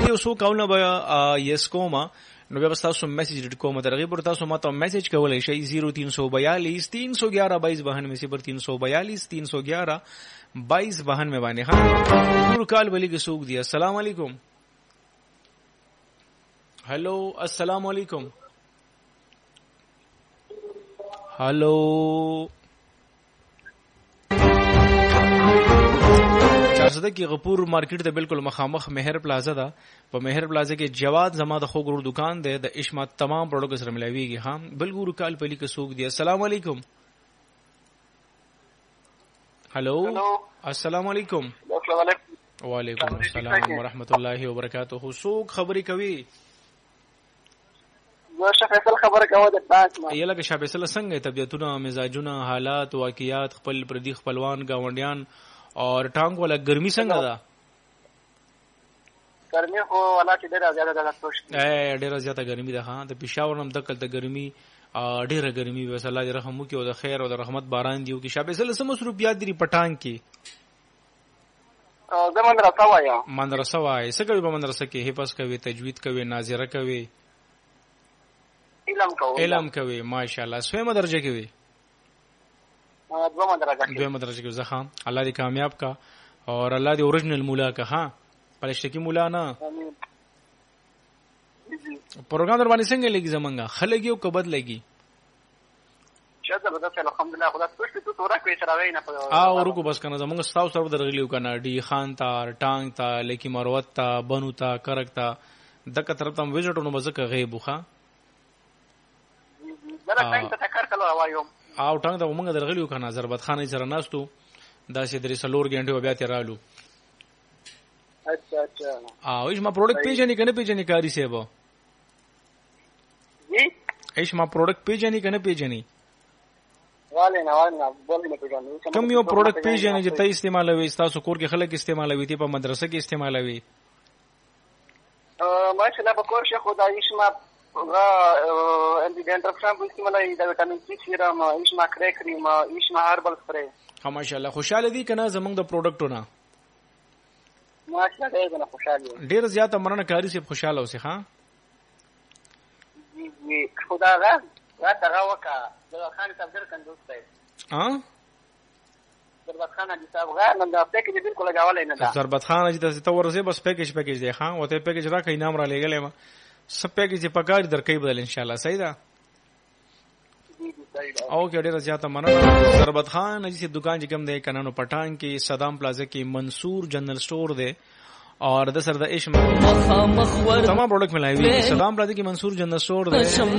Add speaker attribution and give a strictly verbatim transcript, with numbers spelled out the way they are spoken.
Speaker 1: یو سو کاونه به یس کوما نو بیا تاسو میسج ډیټ کوم درغه پر تاسو ماته میسج کولای شئ زیرو تین سو بیالیس تین سو گیارہ بائیس بہانوے صفر تین سو بیالیس تین سو گیارہ بائیس بہانوے باندې ها پور کال بلی کې سوق دی. السلام علیکم. हेलो अस्सलाम वालेकुम. हेलो چارسده کې غپور مارکیټ ته بالکل مخامخ مهر پلازا ده. په مهر پلازا کې جواد زما د خوګرو دکان ده د اشما تمام پروډکټ سره ملایويږي. ها بالکل کال پلی کې سوق دی. السلام علیکم. हेलो السلام علیکم. وعلیکم السلام ورحمت الله وبرکاته. سوق خبري کوي
Speaker 2: زه فیصل خبره کوم د بانک ما
Speaker 1: یله کې شابسل څنګه طبيعتونه مزاجونه حالات واقعیات خپل پردي خپلوان گاونډیان اور ټانګ ولا ګرمي څنګه ده؟
Speaker 2: ګرمي خو ولا چې ډیره زیاته ده توش
Speaker 1: اے ډیره زیاته ګرمي ده. ها د پېښور نم دکل د ګرمي ډیره ګرمي وس الله دې رحم وکي او د خیر او د رحمت باران دیو کې شابسل سم مصروفیات دي پټان کې
Speaker 2: او زمون راځه وایا
Speaker 1: مدرسه وای څه کوي په مدرسه کې حفظ کوي تجوید کوي ناظره کوي
Speaker 2: علم کوي
Speaker 1: علم کوي ماشاءالله. سویمه درجه کې وي
Speaker 2: دومره درجه کې
Speaker 1: دومره درجه کې زخم الله دې کامیاب کا اور الله دې اوریجنل مولا کا. ها پرشتکی مولا نه
Speaker 2: امين.
Speaker 1: پروګرام در باندې څنګه لګي زمونږه خلګي او کبد لګي
Speaker 2: شاته بده ته الحمدلله خدا ته تو تورا کوي سره نه په
Speaker 1: ا ورکو بس کنه زمونږ ستاو سره درغلیو کنه ډي خان تا ټانګ تا لکی مروت تا بنو تا کرک تا دغه طرف ته ویزټ نو مزه غیب خو
Speaker 2: زره ټایم ته تکر کلو وایو
Speaker 1: او ټنګ د موږ درغلیو کنه ضربت خانه سره ناستو دا سي درې سلور غنټه بیا تیرالو.
Speaker 2: اچھا اچھا
Speaker 1: او ایش ما پروډکټ پیژنې کنه پیژنې کاری سیبو
Speaker 2: جی
Speaker 1: ایش ما پروډکټ پیژنې کنه پیژنې
Speaker 2: والے نه والے نه بولې نه پیژنې
Speaker 1: کوم یو پروډکټ پیژنې چې ته استعمالوي تاسو کور کې خلک استعمالوي ته په مدرسه کې استعمالوي
Speaker 2: ا ماشاءالله په کور شه خدای اسما غا انټي ډنټر شامپو استعمالوي د وټامین سی سیرم اسما کرے کریم اسما هربل سپری.
Speaker 1: ها ماشاءالله خوشاله دي کنه زمونږ د پروډکټونه
Speaker 2: ماشاءالله ډېر خوشاله
Speaker 1: ډېر زیاته مرنه کاری سي خوشاله اوسه. ها
Speaker 2: جی خدا غا غا دغه وکا د خان صاحب در کندوس دی
Speaker 1: ها
Speaker 2: ضربت خان دي صاحب غا نن د پیکیج بالکل لګاولای نه دا
Speaker 1: ضربت خان چې ته ورسې بس پیکیج پیکیج دی. ها وته پیکیج را کین نام را لګلې ما سب پیکیج په کار درکې بدل ان شاء الله. صحیح ده او کې ډېر زیاته مننه. ضربت خان چې دکان چې کوم دی کنانو پټان کې صدام پلازا کې منصور جنرل سٹور دی اور د سر د اشم تمام پروډکټ ملایوي. صدام پلازا کې منصور جنرل سٹور دی